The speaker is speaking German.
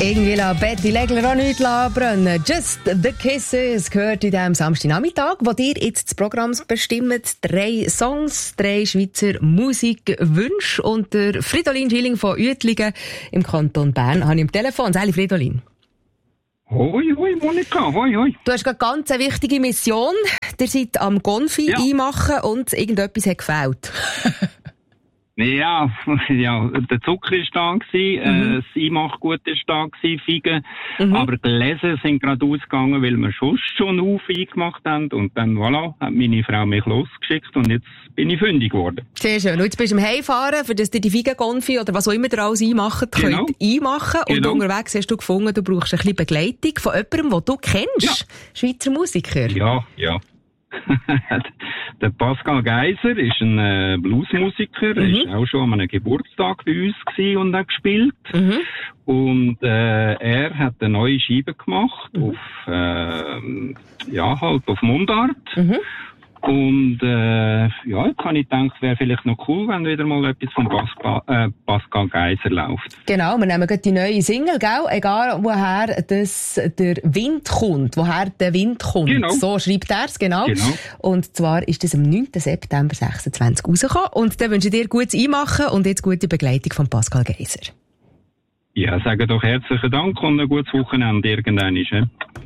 Irgendwie lassen Betty Legler auch nicht brennen. Just the Kisses gehört in diesem Samstagnachmittag, wo ihr jetzt das Programm bestimmt. 3 Songs, 3 Schweizer Musikwünsche. Und der Fridolin Schilling von Uetlingen im Kanton Bern habe ich am Telefon. Sali Fridolin. Hoi, hoi, Monika, hoi, hoi. Du hast eine ganz wichtige Mission. Ihr seid am Konfi einmachen und irgendetwas hat gefehlt. Ja, der Zucker war da, das Einmachgut war da, Feigen. Aber die Gläser sind gerade ausgegangen, weil wir schon eingemacht haben. Und dann, voilà, hat meine Frau mich losgeschickt und jetzt bin ich fündig geworden. Sehr schön. Und jetzt bist du am Heimfahren, für das ihr die Feigen-Konfi oder was auch immer ihr alles einmachen könnt, einmachen. Und unterwegs hast du gefunden, du brauchst ein bisschen Begleitung von jemandem, den du kennst. Schweizer Musiker. Ja. Der Pascal Geiser ist ein Bluesmusiker, er war auch schon an einem Geburtstag bei uns und hat gespielt. Und er hat eine neue Scheibe gemacht auf auf Mundart. Und jetzt habe ich gedacht, wäre vielleicht noch cool, wenn wieder mal etwas von Pascal Geiser läuft. Genau, wir nehmen gerade die neue Single, gell? Egal woher der Wind kommt, woher der Wind kommt. Genau. So schreibt er es, genau. Und zwar ist das am 9. September 26 rausgekommen. Und dann wünsche ich dir gutes Einmachen und jetzt gute Begleitung von Pascal Geiser. Ja, sage doch herzlichen Dank und ein gutes Wochenende irgendwann.